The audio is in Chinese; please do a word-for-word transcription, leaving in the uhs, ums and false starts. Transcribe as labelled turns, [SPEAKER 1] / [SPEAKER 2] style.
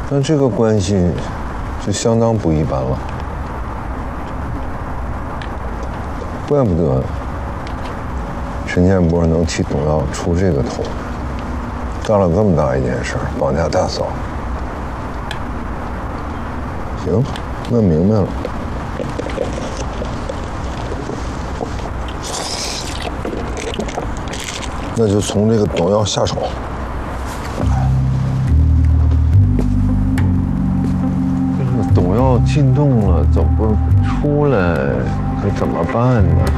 [SPEAKER 1] 那这个关系就相当不一般了，怪不得陈建波能替董耀出这个头，干了这么大一件事，绑架大嫂。行，那明白了。那就从这个董耀下手。这个董耀进洞了，怎么不出来？可怎么办呢？